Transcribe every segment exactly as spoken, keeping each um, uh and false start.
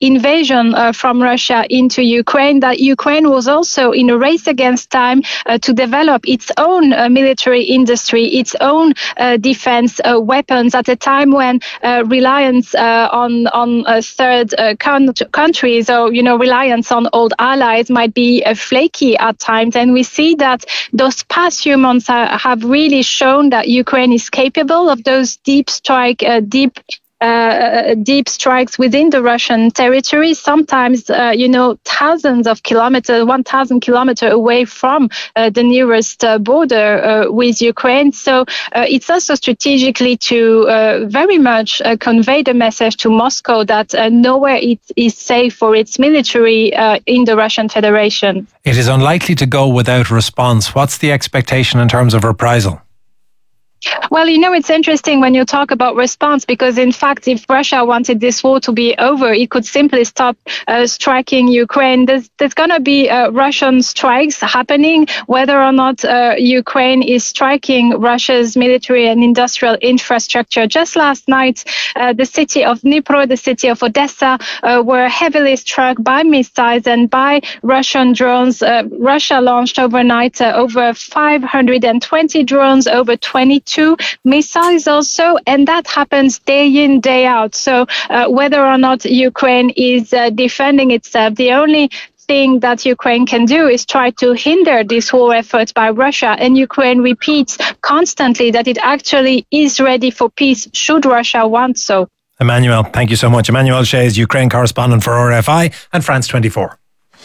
invasion uh, from Russia into Ukraine, that Ukraine was also in a race against time uh, to develop its own uh, military industry, its own uh, defense uh, weapons at a time when uh, reliance uh, on on uh, third uh, con- countries or you know reliance on old allies might be uh, flaky at times. And we see that those past few months uh, have really shown that Ukraine is capable of those deep strike, uh, deep Uh, deep strikes within the Russian territory, sometimes, uh, you know, thousands of kilometers, one thousand kilometers away from uh, the nearest uh, border uh, with Ukraine. So uh, it's also strategically to uh, very much uh, convey the message to Moscow that uh, nowhere it is safe for its military uh, in the Russian Federation. It is unlikely to go without response. What's the expectation in terms of reprisal? Well, you know, it's interesting when you talk about response, because in fact, if Russia wanted this war to be over, it could simply stop uh, striking Ukraine. There's, there's going to be uh, Russian strikes happening, whether or not uh, Ukraine is striking Russia's military and industrial infrastructure. Just last night, uh, the city of Dnipro, the city of Odessa uh, were heavily struck by missiles and by Russian drones. Uh, Russia launched overnight uh, over five hundred twenty drones, over twenty-two missiles also, and that happens day in, day out. So uh, whether or not Ukraine is uh, defending itself, the only thing that Ukraine can do is try to hinder this war effort by Russia. And Ukraine repeats constantly that it actually is ready for peace should Russia want so. Emmanuel, thank you so much. Emmanuel Shea is Ukraine correspondent for R F I and France twenty-four.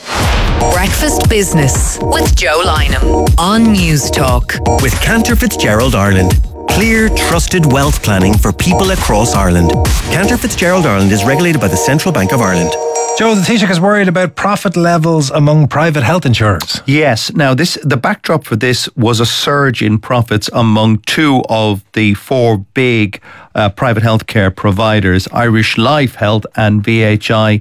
Breakfast Business with Joe Lynham on News Talk. With Cantor Fitzgerald Ireland. Clear, trusted wealth planning for people across Ireland. Cantor Fitzgerald Ireland is regulated by the Central Bank of Ireland. Joe, the Taoiseach is worried about profit levels among private health insurers. Yes. Now, this the backdrop for this was a surge in profits among two of the four big uh, private healthcare providers, Irish Life Health and V H I.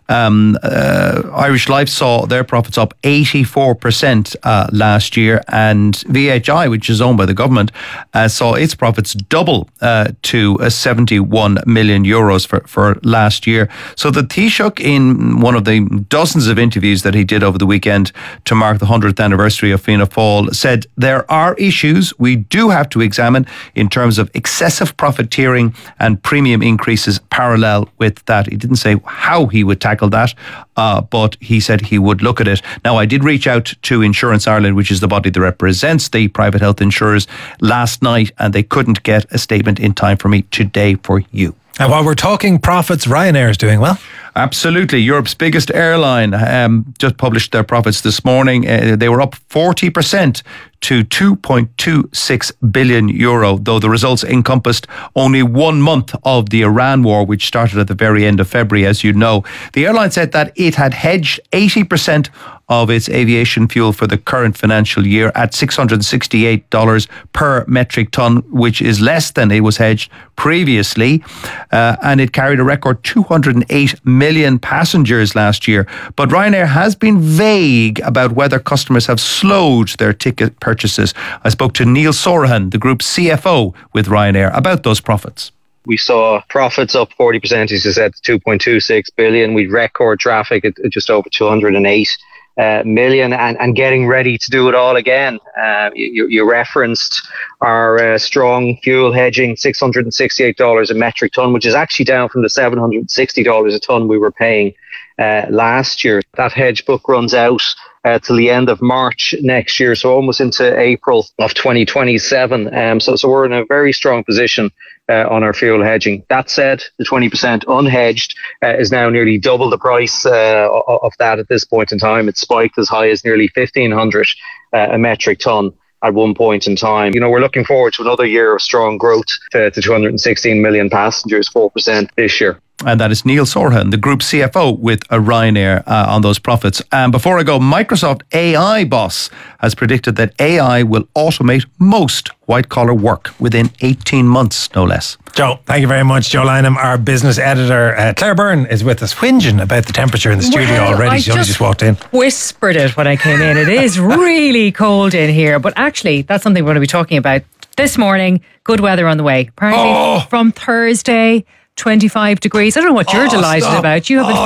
Um, uh, Irish Life saw their profits up eighty-four percent uh, last year, and V H I, which is owned by the government, uh, saw its profits double uh, to uh, seventy-one million euros for, for last year. So the Taoiseach, in one of the dozens of interviews that he did over the weekend to mark the one hundredth anniversary of Fianna Fáil, said there are issues we do have to examine in terms of excessive profiteering and premium increases parallel with that. He didn't say how he would tackle that, uh, but he said he would look at it. Now, I did reach out to Insurance Ireland, which is the body that represents the private health insurers, last night, and they couldn't get a statement in time for me today for you. And while we're talking profits, Ryanair is doing well. Absolutely. Europe's biggest airline um, just published their profits this morning. Uh, they were up forty percent to two point two six billion euro, though the results encompassed only one month of the Iran war, which started at the very end of February, as you know. The airline said that it had hedged eighty percent of its aviation fuel for the current financial year at six hundred sixty-eight dollars per metric ton, which is less than it was hedged previously. Uh, and it carried a record two hundred eight million passengers last year. But Ryanair has been vague about whether customers have slowed their ticket purchases. I spoke to Neil Sorahan, the group's C F O with Ryanair, about those profits. We saw profits up forty percent, as you said, to two point two six billion. We record traffic at just over two hundred eight uh, million, and, and getting ready to do it all again. Uh, you, you referenced our uh, strong fuel hedging, six hundred sixty-eight dollars a metric ton, which is actually down from the seven hundred sixty dollars a ton we were paying uh, last year. That hedge book runs out Uh, till the end of March next year, so almost into April of twenty twenty-seven. Um, so, so we're in a very strong position uh, on our fuel hedging. That said, the twenty percent unhedged uh, is now nearly double the price uh, of that at this point in time. It spiked as high as nearly fifteen hundred uh, a metric ton at one point in time. You know, we're looking forward to another year of strong growth to, to two hundred sixteen million passengers, four percent this year. And that is Neil Sorahan, the group C F O with a Ryanair, uh, on those profits. And before I go, Microsoft A I boss has predicted that A I will automate most white-collar work within eighteen months, no less. Joe, thank you very much. Joe Lynham, our business editor. Uh, Claire Byrne is with us, whinging about the temperature in the studio well, already. I she only just walked in. Whispered it when I came in. It is really cold in here. But actually, that's something we're going to be talking about this morning. Good weather on the way. Apparently, oh. from Thursday, twenty-five degrees. I don't know what you're oh, delighted stop. about. You haven't oh.